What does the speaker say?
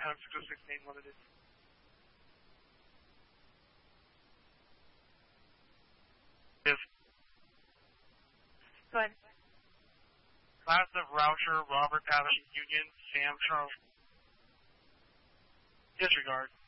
Adam 606 Main Limited. Yes. Go ahead. Class of Roucher, Robert Patterson Union, Sam Charles. Disregard.